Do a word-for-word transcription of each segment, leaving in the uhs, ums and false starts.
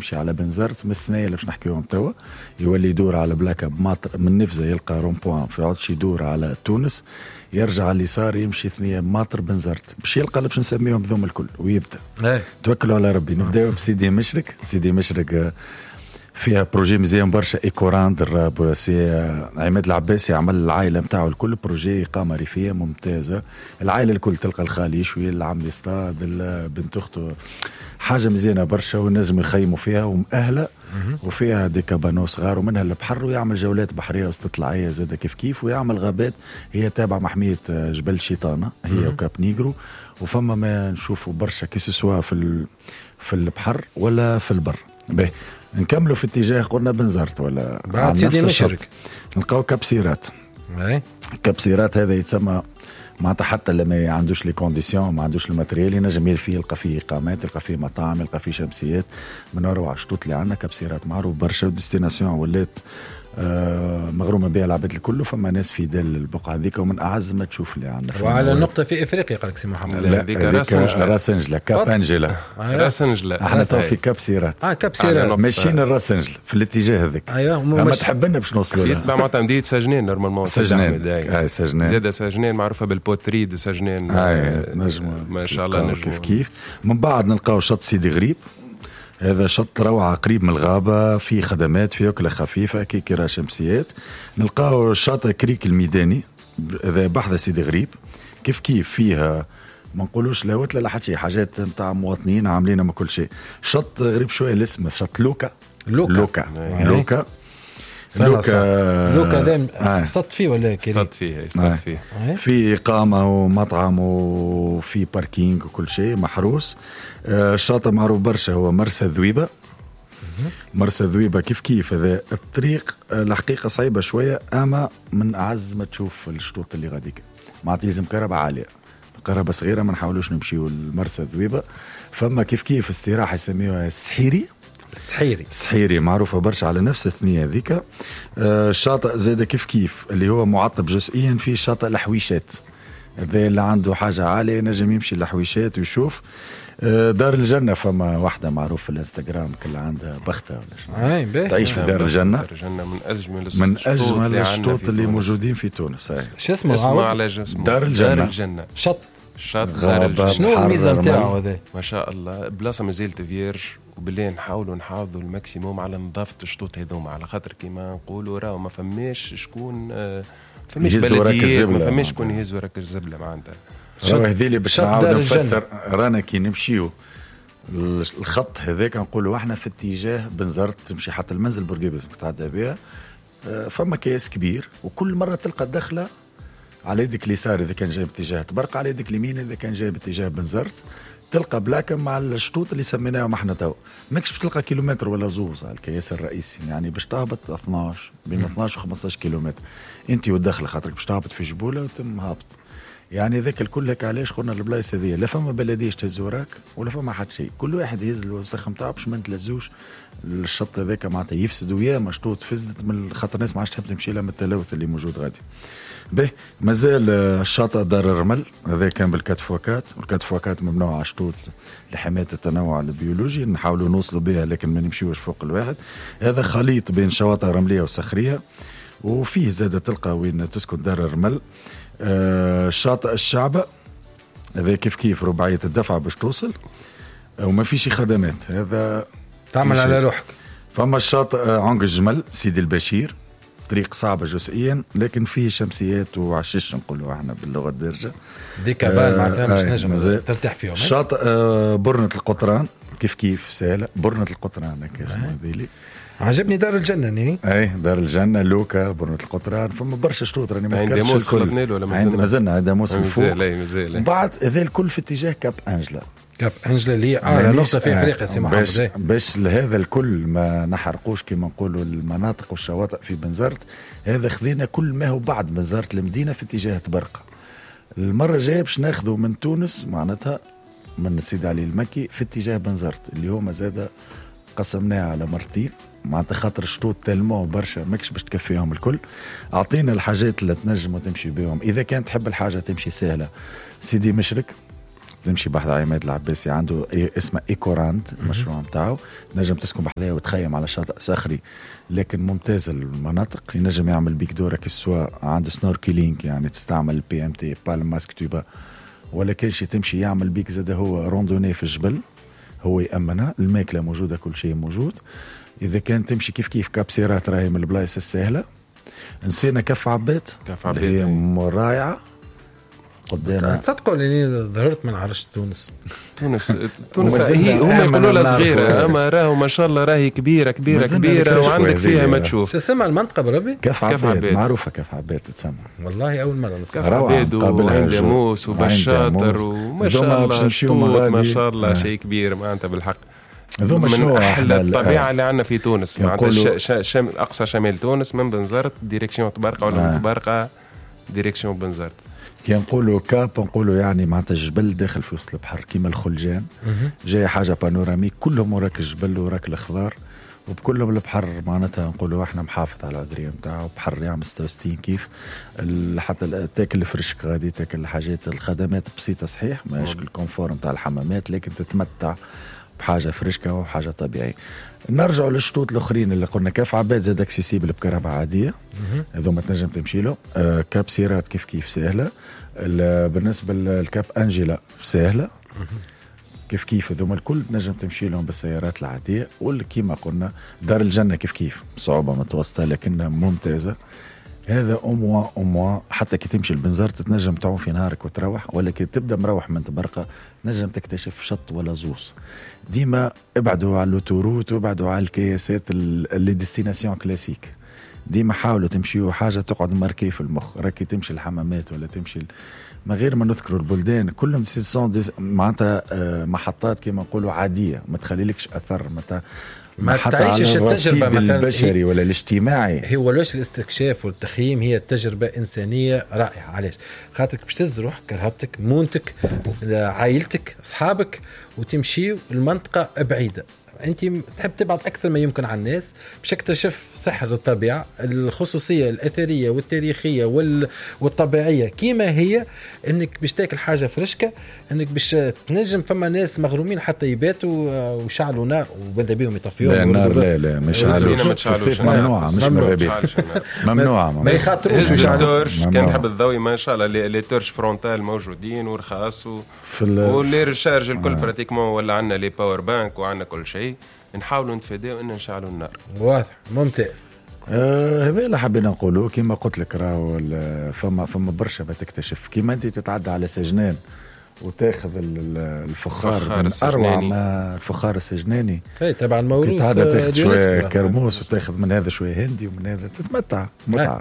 يمشي على بنزرت، من الثنايا اللي باش نحكيهم توا يولي يدور على بلاكة بماطر من نفزة يلقى رومبوان في عودش يدور على تونس، يرجع على اليسار يمشي ثنية ماطر بنزرت باش يلقى اللي باش نسميهم ذوم الكل ويبدا. توكلوا على ربي. نبداو بسيدي مشرق. سيدي مشرق فيها بروجي مزيان برشا، ايكوراندر سي عماد العباسي عمل العائله نتاعو الكل بروجي اقامه ريفيه ممتازه. العائله الكل تلقى الخالي يشوي، العم يصطاد، بنت اخته، حاجه مزيانه برشا ونجم يخيموا فيها ومأهله، وفيها دي كابانو صغار ومنها البحر، ويعمل جولات بحريه واستطلاعيه زاده كيف كيف، ويعمل غابات. هي تابعه محميه جبل شيطانه هي وكاب نيجرو، وفما ما نشوفوا برشا كيسوا في في البحر ولا في البر. باهي نكملوا في اتجاه قلنا بنزرت ولا بعد سيدي مشرق نلقاو كابسيرات. اي كابسيرات هذا يتسمى معناتها حتى اللي ما عندوش لي كونديسيون، ما عندوش الماتريال، ينجم يلفي يلقى فيه اقامات، يلقى فيه مطاعم، يلقى فيه شمسيات. من اروع شطوط اللي عندنا كابسيرات معروف برشا، وديستيناسيون ولات آه مغرومه بها العباد الكل. فما ناس في دال البقعه ذيك ومن اعز ما تشوف اللي عندنا. وعلى النقطه في افريقيا قالك سي محمد. لا هذيك راسنجله كابانجلا راسنجلا. احنا تو في كابسيرات. اه كابسيرات ماشيين الراسنجل في الاتجاه هذاك. ايوه ما تحبنا باش نوصلوا لها. يتبع معناتها مدينه سجنين نورمالمون. سجنين اي سجنين زاده سجنين معروفه بالبوتري دو سجنين. اي نجم ما شاء الله نجم كيف كيف. من بعد نلقاو شط سيدي غريب. هذا شط روعة قريب من الغابة، في خدمات، في أكلة خفيفة كي كرا شمسيات. نلقاو شاطئ كريك الميداني، هذا بحث سيدي غريب. كيف كيف فيها ما نقولوش لا وتلا لا حتى شي، حاجات نتاع مواطنين عاملين ما كل شيء. شط غريب شوية الاسم، شط لوكا. لوكا لوكا لوكا لوكا لوكا ذا استط فيه ولا كده؟ استط فيه استط فيه في إقامة ومطعم وفي باركينج وكل شيء محروس. الشاطئ معروف برشا هو مرسى ذويبة. مرسى ذويبة كيف كيف هذا الطريق الحقيقة صعيبة شوية، أما من أعز ما تشوف الشطوط اللي غاديك معناتها يلزم كهرباء عالية، كهرباء صغيرة ما نحاولوش نمشيو لمرسى ذويبة. فما كيف كيف استراحة يسميوها السحيري. السحيري السحيري معروفة برشا على نفس الثنية ذيك. الشاطئ آه زاد كيف كيف اللي هو معطب جزئيا في شاطئ الحويشات، هذا اللي عنده حاجة عالية نجم يمشي الحويشات ويشوف. آه دار الجنة فما واحدة معروف في الانستغرام كل عندها بختة تعيش في دار الجنة. دار الجنة من أجمل من أجمل الشطوط اللي, اللي موجودين في تونس. شو اسمه؟ اسمه على جسمه دار الجنة. دار الجنة شط شط دار الجنة. شنو الميزة نتاعو هذا؟ ما شاء الله بلاصة مازالت فيرج، وبالله نحاولوا نحافظوا الماكسيموم على نظافة الشطوط هذوما، على خاطر كيما نقولوا راهو ما فماش شكون فماش بلديات، ما فماش شكون يهز وراك الزبلة معناتها. راهو هذيلي باش نعاود نفسر رانا كي نمشيو الخط هذاك نقولوا احنا في اتجاه بنزرت تمشي حتى المنزل بورقيبس بتعدى بها. فما كياس كبير وكل مرة تلقى الدخلة على يدك اليسار إذا كان جاي باتجاه تبرق، على يدك اليمين إذا كان جاي باتجاه بنزرت، تلقى بلاكة مع الشطوط اللي سميناهم احنا تو. ماكش بتلقى كيلومتر ولا زوز على الكياس الرئيسي، يعني باش تهبط اثناش بين اثناش و خمسطاش كيلومتر انت والدخله، خاطرك باش تهبط في جبوله وتم هابط. يعني ذاك الكل لك علاش قلنا البلايص هذيا لا فما بلديه تهز وراك ولا فما حد شيء، كل واحد يهز الوسخ نتاعو باش ما نتلزوش الشط هذاك معناتها يفسد. ويا مشطوط فسدت من خاطر الناس ما عادش تحب تمشي لها من التلوث اللي موجود غادي. به مازال الشاطئ دار الرمل هذا كان بالكات فوكات، والكات فوكات ممنوع على شطوط لحمايه التنوع البيولوجي، نحاولوا نوصلوا بها لكن ما نمشيوش فوق الواحد. هذا خليط بين شواطئ رمليه وصخريه، وفيه زاده تلقى وين تسكن دار الرمل. آه شاطئ الشعبة هذا كيف كيف رباعية الدفع باش توصل وما فيش خدمات، هذا تعمل على روحك. فما الشاطئ عنق الجمل سيدي البشير، طريق صعبة جزئيا لكن فيه شمسيات وعشش نقولوا احنا باللغة الدارجة دي كبال معناتها باش نجم ترتاح فيهم. شاطئ آه برنة القطران كيف كيف سهلة، برنة القطران هكا اسمه ذيلي. عجبني دار الجنة ني اي دار الجنة لوكا برنة القطران. فما برشا شطوط راني ما فكرتش الكل ما زلنا هذا موسم فوق. من بعد هذا الكل في اتجاه كاب أنجلا. كاب أنجلا اللي على نقطة في أفريقيا سي محمد. باش, باش لهذا الكل ما نحرقوش كما نقولوا المناطق والشواطئ في بنزرت، هذا خذينا كل ما هو بعد بنزرت المدينة في اتجاه تبرقة. المرة الجاية باش ناخذوا من تونس معناتها من سيدي علي المكي في اتجاه بنزرت اللي هو مازال قسمناه على مرتين معناتها خاطر الشطوط تلمو برشا ماكش باش تكفيهم الكل. اعطينا الحاجات اللي تنجم وتمشي بهم، اذا كانت تحب الحاجه تمشي سهله سيدي مشرق تمشي بحد عماد العباسي عنده اسمه ايكوراند المشروع نتاعو، نجم تسكن بحدها وتخيم على شاطئ صخري لكن ممتاز المناطق. ينجم يعمل بيك دورك السواء عنده سنوركلينج يعني تستعمل البي ام تي بالماسك توبا، ولا كل شيء تمشي يعمل بيك زاد هو روندوني في الجبل، هو يأمنها، الماكلة موجودة كل شيء موجود. إذا كان تمشي كيف كيف كابسيرات راهي من البلايص السهلة. نسينا كف عباد كف عباد هي رائعة قدامنا. تصدقوا اني ظهرت من عرش تونس تونس تونس هي هم يقولوا لها صغيره اما راهو ما شاء الله راهي كبيره كبيره كبيره وعندك فيها ما تشوف. شو اسمها المنطقه بربي؟ كف عباد معروفه كف عباد تتسمى والله اول مره نسمع. كف عباد وعين داموس وبشاطر وما شاء الله ما شاء الله شيء كبير معناتها بالحق. من احلى الطبيعه اللي عندنا في تونس معناتها ش... ش... اقصى شمال تونس من بنزرت ديريكسيون طبرقه ولا من طبرقه ديريكسيون بنزرت. كي نقولوا كاب نقولوا يعني معناتها جبل داخل في وسط البحر كيما الخلجان، جاي حاجه بانوراميك كلهم وراك الجبل وراك الخضار وبكلهم البحر معناتها نقولوا احنا محافظ على العذريه نتاعو بحر يعمل ستة وستين كيف حتى تاكل الفرشك غادي تاكل الحاجات الخدمات بسيطه صحيح ماهيش الكونفور نتاع الحمامات لكن تتمتع بحاجه فرشكه وحاجه طبيعيه. نرجعوا للشطوط الاخرين اللي قلنا كاف عباد زاد اكسيسيبل بكهرباء عاديه هذو ما تنجم تمشي له. آه كاب سيرات كيف كيف سهله. بالنسبه للكاب انجيلا سهله كيف كيف هذوما الكل نجم تمشي لهم بالسيارات العاديه. وكيما قلنا دار الجنه كيف كيف صعوبه متوسطه لكنها ممتازه. هذا أموا أموا حتى كي تمشي البنزار تتنجم تعوم في نهارك وتروح، ولا كي تبدأ مروح من تبرقة نجم تكتشف شط ولا زوس. ديما ابعدوا على اللوتوروت وابعدوا على الكياسات اللي ديستيناسيون كلاسيك. ديما حاولوا تمشيوا حاجة تقعد مركي في المخ، راكي تمشي الحمامات ولا تمشي ما غير ما نذكروا البلدان كلهم سيسون معناتها محطات كما نقولوا عادية ما تخليلكش أثر متى ما تعيشش التجربة البشري ولا الاجتماعي. هو ليش الاستكشاف والتخييم هي تجربة إنسانية رائعة. علاش؟ خاطرك باش تزروح كرهبتك مونتك عائلتك أصحابك وتمشي المنطقة بعيدة. أنت تحب تبعد أكثر ما يمكن عن الناس باش تكتشف سحر الطبيعة الخصوصية الأثرية والتاريخية وال... والطبيعية كيما هي. أنك باش تاكل حاجة فرشكة أنك باش تنجم فما ناس مغرومين حتى يباتوا وشعلوا نار وبدا بيهم يطفيوهم. لا النار لا لا مش عالوش ممنوعة مش مرغبين ممنوعة ما يخاطروش مش التورش كان تحب الضوي ما شاء الله لي تورش فرونتال موجودين ورخاص و... واللي ريشارج الكل براتيكمون ولا عندنا لي باور بانك وعندنا كل شيء نحاولوا نتفاداو ان نشعلوا النار. واضح ممتاز. آه هذا اللي حبينا نقوله كما قلت لك راهو فما فما برشا بتكتشف كيما انت تتعدى على سجنان وتاخذ الفخار من اروع ما الفخار السجناني اي تبع الموروث هذا تاخذ شويه كرموس وتاخذ من هذا شويه هندي ومن هذا تتمتع متعه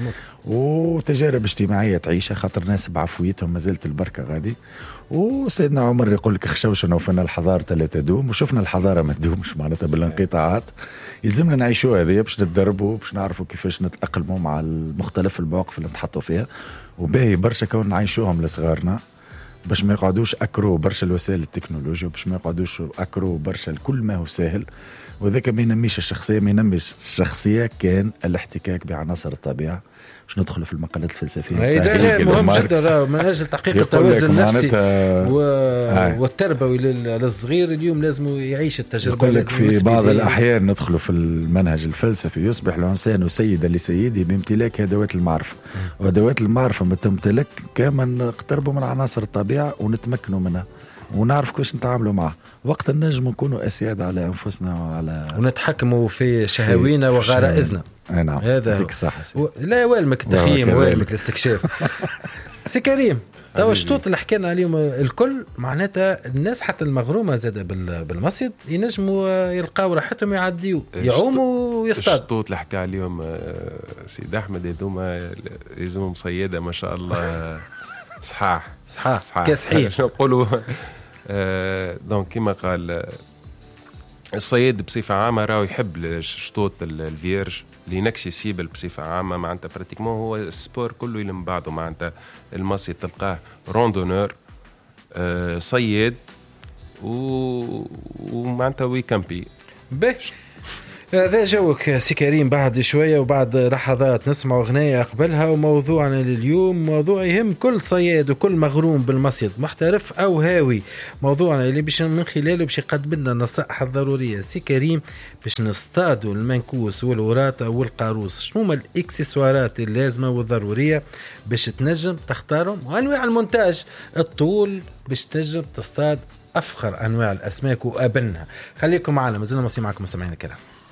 وتجارب اجتماعيه تعيشها خاطر ناس بعفويتهم ما زالت البركه غادي. وسيدنا عمر يقول لك خشوشنا وفنا الحضاره لا تدوم وشفنا الحضاره ما تدومش معناتها بالانقطاعات. يلزمنا نعيشوا هذه باش نتدربوا باش نعرفوا كيفاش نتاقلموا مع المختلف المواقف اللي نتحطوا فيها وباهي برشا كون نعيشوهم لصغارنا باش ما يقعدوش اكروا برشا الوسائل التكنولوجيا باش ما يقعدوش اكروا برشا الكل ما هو سهل. وذاك ما ينميش الشخصيه ما ينميش الشخصيه كان الاحتكاك بعناصر الطبيعه. باش ندخل في المقالات الفلسفيه لا لا مهم جدا من اجل تحقيق التوازن النفسي و... والتربوي للصغير اليوم لازم يعيش التجربه. يقول لك في بعض الاحيان ندخل في المنهج الفلسفي يصبح الانسان سيدا لسيده بامتلاك ادوات المعرفه وادوات المعرفه ما تمتلك كما نقتربوا من عناصر الطبيعه ونتمكنوا منها ونعرف كيفاش نتعاملوا معه. وقت النجم نكونوا اسياد على انفسنا وعلى ونتحكموا في شهوينا وغرائزنا. نعم هذا صح و... لا والمك التخييم والمك الاستكشاف. سي كريم توا الشطوط اللي حكينا عليهم الكل معناتها الناس حتى المغرومه زاده بالمصيد ينجموا يلقاو راحتهم يعديوا يعوموا ويصطادوا. الشطوط اللي حكى عليهم سيد احمد هذوما لازمهم مصيده ما شاء الله صحاح صحاح, صحاح. كاسحين نقولوا آه دونك كما قال الصيد بصفه عامه راهو يحب الشطوط الفيرج اللي نكسيسيبل بصفه عامه معناتها براتيكمون هو السبور كله يلم بعضه معناتها المصيد تلقاه روندونور آه صيد و... ومعناتها ويكامبي باش هذا جوك سي كريم. بعد شوية وبعد لحظات نسمع أغنية قبلها. وموضوعنا لليوم موضوع يهم كل صياد وكل مغروم بالمصيد محترف أو هاوي. موضوعنا اللي باش من خلاله باش يقدم لنا النصائح الضرورية سي كريم باش نصطادوا المنكوس والوراطة والقاروص. شنو هما الإكسسوارات اللازمة والضرورية باش تنجم تختارهم، وأنواع المونتاج الطول باش تنجم تصطاد أفخر أنواع الأسماك وأبنها. خليكم معنا، مازلنا ماشي معكم مستمعين الكرام.